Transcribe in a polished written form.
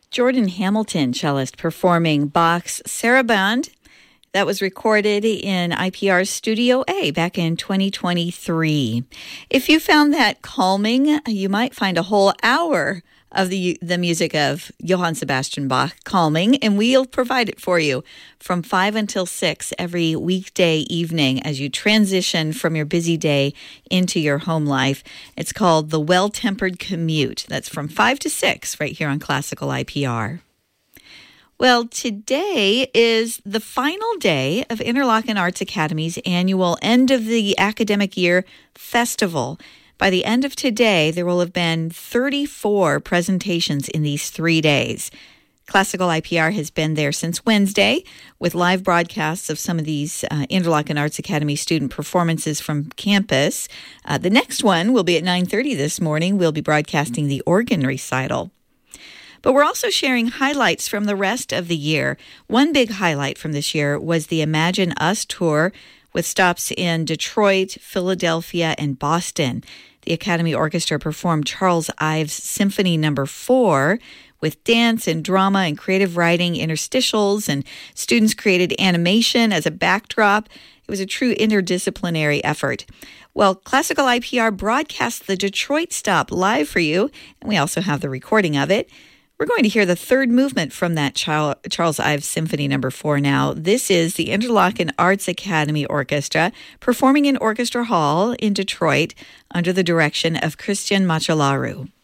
Jordan Hamilton, cellist, performing Bach's Sarabande. That was recorded in IPR's Studio A back in 2023. If you found that calming, you might find a whole hour of the music of Johann Sebastian Bach calming, and we'll provide it for you from 5 until 6 every weekday evening as you transition from your busy day into your home life. It's called The Well-Tempered Commute. That's from 5 to 6 right here on Classical IPR. Well, today is the final day of Interlochen Arts Academy's annual end of the academic year festival. By the end of today, there will have been 34 presentations in these 3 days. Classical IPR has been there since Wednesday with live broadcasts of some of these Interlochen Arts Academy student performances from campus. The next one will be at 9:30 this morning. We'll be broadcasting the organ recital. But we're also sharing highlights from the rest of the year. One big highlight from this year was the Imagine Us tour with stops in Detroit, Philadelphia, and Boston. The Academy Orchestra performed Charles Ives Symphony No. 4 with dance and drama and creative writing, interstitials, and students created animation as a backdrop. It was a true interdisciplinary effort. Well, Classical IPR broadcast the Detroit stop live for you, and we also have the recording of it. We're going to hear the third movement from that Charles Ives Symphony No. 4 now. This is the Interlochen Arts Academy Orchestra performing in Orchestra Hall in Detroit under the direction of Christian Machalaru.